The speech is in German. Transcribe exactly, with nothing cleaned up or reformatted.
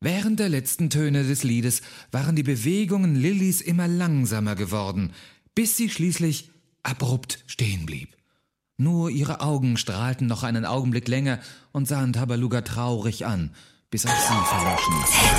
Während der letzten Töne des Liedes waren die Bewegungen Lillys immer langsamer geworden, bis sie schließlich abrupt stehen blieb. Nur ihre Augen strahlten noch einen Augenblick länger und sahen Tabaluga traurig an, bis auch sie verloschen.